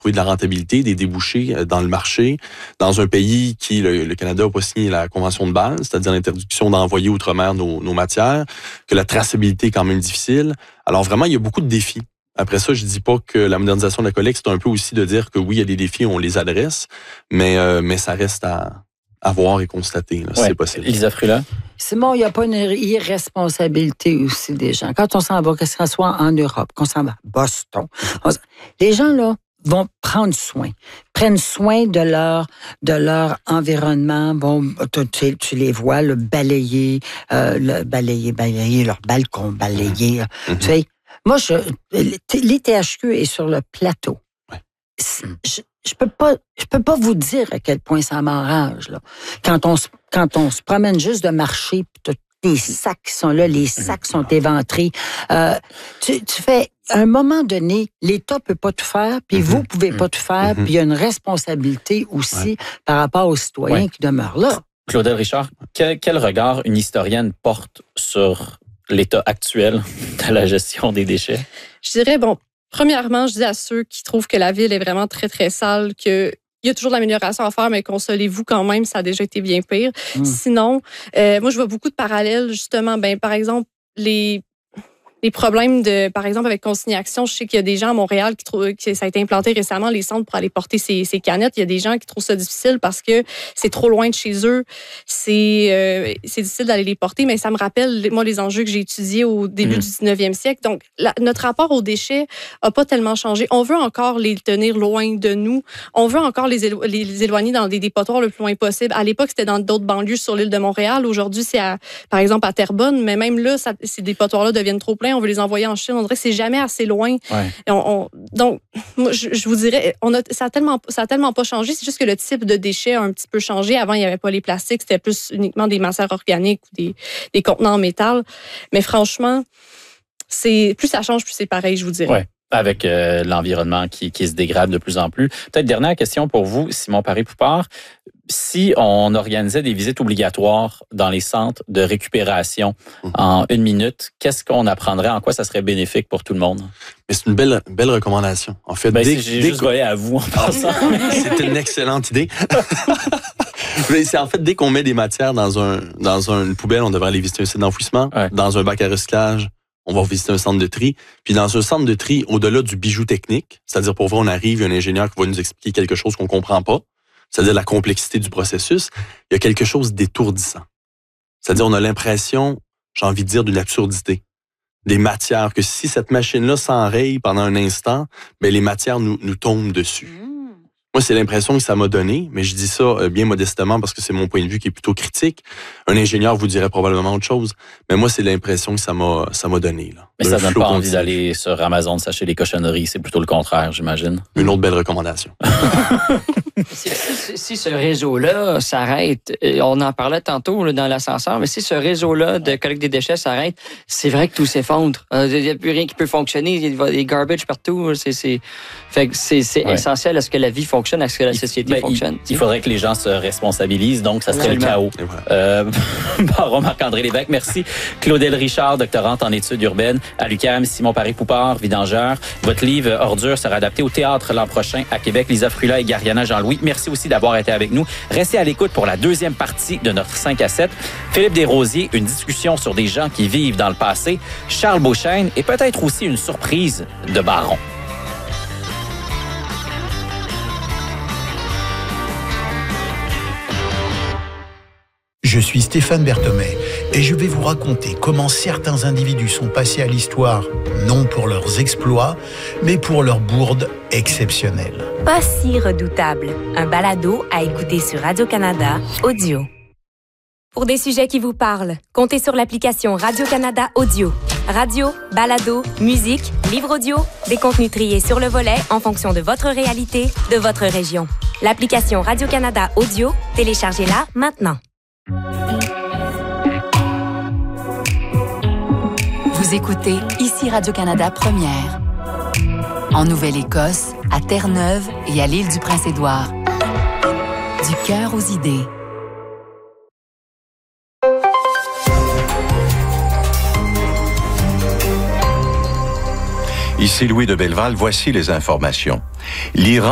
trouver de la rentabilité, des débouchés dans le marché, dans un pays qui, le Canada, n'a pas signé la Convention de Bâle, c'est-à-dire l'interdiction d'envoyer outre-mer nos matières, que la traçabilité est quand même difficile. Alors vraiment, il y a beaucoup de défis. Après ça, je dis pas que la modernisation de la collecte, c'est un peu aussi de dire que oui, il y a des défis, on les adresse, mais ça reste à voir et constater, là, si c'est possible. Lisa Frula? Simon, il n'y a pas une irresponsabilité aussi des gens. Quand on s'en va, que ce soit en Europe, qu'on s'en va à Boston, les gens, là, vont prennent soin de leur environnement. Bon, tu les vois, balayer leur balcon, balayer. Tu sais, moi, l'ITHQ est sur le plateau. Ouais. Je peux pas vous dire à quel point ça m'enrage, là. Quand on se promène juste de marcher, puis les sacs qui sont là, les sacs sont éventrés. Tu fais, à un moment donné, l'État peut pas tout faire, puis vous pouvez pas tout faire, puis il y a une responsabilité aussi par rapport aux citoyens qui demeurent là. Claudel Richard, quel regard une historienne porte sur l'état actuel de la gestion des déchets? Je dirais, premièrement, je dis à ceux qui trouvent que la ville est vraiment très, très sale qu'il y a toujours de l'amélioration à faire, mais consolez-vous quand même, ça a déjà été bien pire. Sinon, moi, je vois beaucoup de parallèles, justement. Par exemple, les problèmes par exemple, avec Consigne Action, je sais qu'il y a des gens à Montréal qui trouvent que ça a été implanté récemment, les centres pour aller porter ces canettes. Il y a des gens qui trouvent ça difficile parce que c'est trop loin de chez eux. C'est difficile d'aller les porter, mais ça me rappelle, moi, les enjeux que j'ai étudiés au début du 19e siècle. Donc, notre rapport aux déchets n'a pas tellement changé. On veut encore les tenir loin de nous. On veut encore les éloigner dans des dépotoirs le plus loin possible. À l'époque, c'était dans d'autres banlieues sur l'île de Montréal. Aujourd'hui, c'est par exemple à Terrebonne, mais même là, ces dépotoirs-là deviennent trop pleins. On veut les envoyer en Chine. On dirait que c'est jamais assez loin. Ouais. Donc, moi, je vous dirais, ça a tellement pas changé. C'est juste que le type de déchets a un petit peu changé. Avant, il n'y avait pas les plastiques. C'était plus uniquement des matières organiques ou des contenants en métal. Mais franchement, plus ça change, plus c'est pareil, je vous dirais. Ouais. Avec l'environnement qui se dégrade de plus en plus. Peut-être dernière question pour vous, Simon Paré-Poupard. Si on organisait des visites obligatoires dans les centres de récupération en 1 minute, qu'est-ce qu'on apprendrait? En quoi ça serait bénéfique pour tout le monde? Mais c'est une belle recommandation. En fait, j'ai juste volé à vous en passant. C'est une excellente idée. Mais c'est en fait, dès qu'on met des matières dans une poubelle, on devrait aller visiter un site d'enfouissement, dans un bac à recyclage. On va visiter un centre de tri. Puis dans un centre de tri, au-delà du bijou technique, c'est-à-dire pour vrai, on arrive, il y a un ingénieur qui va nous expliquer quelque chose qu'on comprend pas, c'est-à-dire la complexité du processus, il y a quelque chose d'étourdissant. C'est-à-dire on a l'impression, j'ai envie de dire, d'une absurdité. Des matières, que si cette machine-là s'enraye pendant un instant, les matières nous tombent dessus. Moi, c'est l'impression que ça m'a donné, mais je dis ça bien modestement parce que c'est mon point de vue qui est plutôt critique. Un ingénieur vous dirait probablement autre chose, mais moi, c'est l'impression que ça m'a donné. Là. Mais ça donne pas envie d'aller sur Amazon s'acheter des cochonneries, c'est plutôt le contraire, j'imagine. Une autre belle recommandation. Si ce réseau-là s'arrête, on en parlait tantôt là, dans l'ascenseur, mais si ce réseau-là de collecte des déchets s'arrête, c'est vrai que tout s'effondre. Il n'y a plus rien qui peut fonctionner, il y a des garbage partout. C'est essentiel à ce que la vie fonctionne, à ce que la société fonctionne. Il faudrait que les gens se responsabilisent, donc ça serait le chaos. Baron Marc-André Lévesque, merci. Claudel Richard, doctorante en études urbaines à l'UQAM, Simon Paré-Poupard, vidangeur. Votre livre Ordures sera adapté au théâtre l'an prochain à Québec. Lisa Frula et Gariana Jean-Louis, merci aussi d'avoir été avec nous. Restez à l'écoute pour la deuxième partie de notre 5 à 7. Philippe Desrosiers, une discussion sur des gens qui vivent dans le passé. Charles Beauchesne et peut-être aussi une surprise de Baron. Je suis Stéphane Berthomé et je vais vous raconter comment certains individus sont passés à l'histoire, non pour leurs exploits, mais pour leurs bourdes exceptionnelles. Pas si redoutable. Un balado à écouter sur Radio-Canada Audio. Pour des sujets qui vous parlent, comptez sur l'application Radio-Canada Audio. Radio, balado, musique, livre audio, des contenus triés sur le volet en fonction de votre réalité, de votre région. L'application Radio-Canada Audio, téléchargez-la maintenant. Vous écoutez ici Radio-Canada Première. En Nouvelle-Écosse, à Terre-Neuve et à l'île du Prince-Édouard. Du cœur aux idées. Ici Louis de Belleval, voici les informations. L'Iran